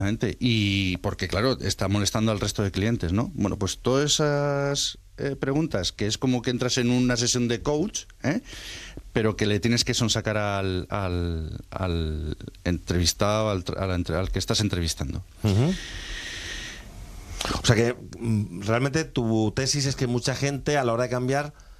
Y porque, claro, está molestando al resto de clientes, ¿no? Bueno, pues todas esas preguntas, que es como que entras en una sesión de coach, pero que le tienes que sonsacar al entrevistado, al que estás entrevistando. Uh-huh. O sea que realmente tu tesis es que mucha gente a la hora de cambiar